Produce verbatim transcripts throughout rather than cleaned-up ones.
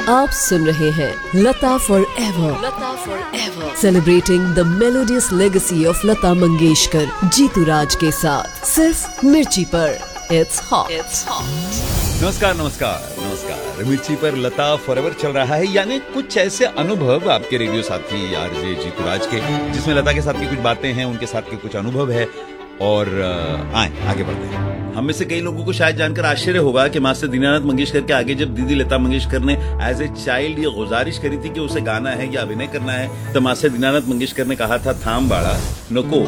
आप सुन रहे हैं लता for ever, Lata for ever, celebrating the melodious legacy of Lata Mangeshkar, Jitu राज के साथ, सिर्फ मिर्ची पर। It's hot, it's hot. नमस्कार नमस्कार नमस्कार। मिर्ची पर लता फॉरएवर चल रहा है, यानी कुछ ऐसे अनुभव आपके रेडियो साथी आरजे जीतू राज के, जिसमें लता के साथ की कुछ बातें हैं, उनके साथ के कुछ अनुभव है। और आए आगे बढ़ते हैं। हम में से कई लोगों को शायद जानकर आश्चर्य होगा कि मास्टर दीनानाथ मंगेशकर के आगे जब दीदी लता मंगेशकर ने एज ए चाइल्ड ये गुजारिश करी थी कि उसे गाना है या अभिनय करना है, तो मास्टर दीनानाथ मंगेशकर ने कहा था थाम बाड़ा नको।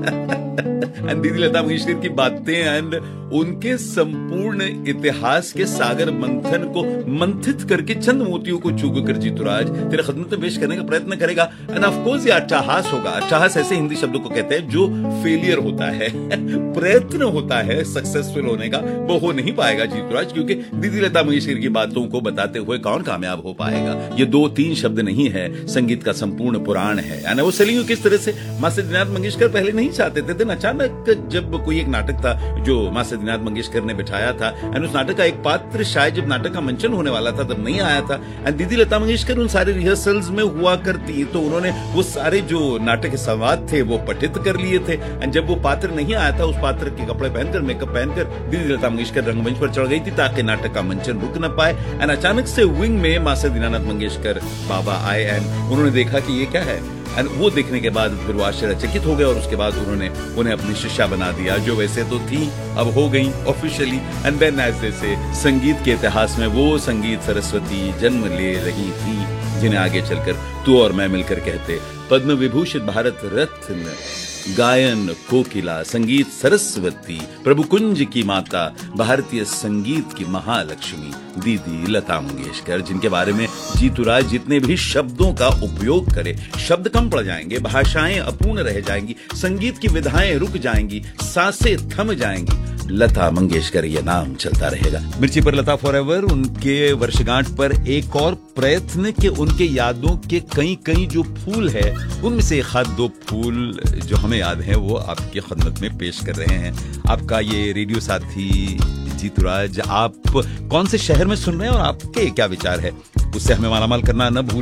एंड दीदी लता मंगेशकर की बातें एंड उनके संपूर्ण इतिहास के सागर मंथन को मंथित करके चंद मोतियों को चूक कर जीतू राज तेरे खिदमत में पेश करने का प्रयत्न करेगा। एंड ऑफ कोर्स ये अट्टहास होगा। अट्टहास ऐसे हिंदी शब्दों को कहते हैं जो फेलियर होता है, प्रयत्न होता है सक्सेसफुल होने का, वो हो नहीं पाएगा जीतू राज, क्योंकि दीदी लता मंगेशकर की बातों को बताते हुए कौन कामयाब हो पाएगा। ये दो तीन शब्द नहीं है, संगीत का संपूर्ण पुराण है। यानी वो चलिए किस तरह से मास्टर दीनानाथ मंगेशकर पहले नहीं चाहते थे, दिन अचानक जब कोई एक नाटक था जो मास्टर दीनानाथ मंगेशकर ने बिठाया था, एंड उस नाटक का एक पात्र शायद जब नाटक का मंचन होने वाला था तब नहीं आया था, एंड दीदी लता मंगेशकर उन सारे रिहर्सल्स में हुआ करती, तो उन्होंने वो सारे जो नाटक के संवाद थे वो पठित कर लिए थे। एंड जब वो पात्र नहीं आया था, उस पात्र के कपड़े पहनकर, मेकअप पहनकर दीदी लता मंगेशकर रंगमंच पर चढ़ गई थी ताकि नाटक का मंचन रुक न पाए। एंड अचानक से विंग में मास्टर दीनानाथ मंगेशकर बाबा आए एंड उन्होंने देखा कि ये क्या है, एंड वो देखने के बाद फिर वो आश्चर्यचकित हो गए और उसके बाद उन्होंने उन्हें अपनी शिष्या बना दिया, जो वैसे तो थी अब हो गई officially. And then as they से संगीत के इतिहास में वो संगीत सरस्वती जन्म ले रही थी जिन्हें आगे चलकर तू और मैं मिलकर कहते पद्म विभूषित भारत रत्न, गायन कोकिला, संगीत सरस्वती, प्रभु कुंज की माता, भारतीय संगीत की महालक्ष्मी दीदी लता मंगेशकर, जिनके बारे में जीतू राज जितने भी शब्दों का उपयोग करे, शब्द कम पड़ जाएंगे, भाषाएं अपूर्ण रह जाएंगी, संगीत की विधाएं रुक जाएंगी, सांसें थम जाएंगी, लता मंगेशकर ये नाम चलता रहेगा। मिर्ची पर लता फॉरएवर उनके वर्षगांठ पर एक और प्रयत्न के उनके यादों के कई कई जो फूल है, उनमें से एक हाथ दो फूल जो हमें याद है वो आपकी खिदमत में पेश कर रहे हैं। आपका ये रेडियो साथी जीतू राज, आप कौन से शहर में सुन रहे हैं और आपके क्या विचार है, उससे हमें मालामाल करना न भूल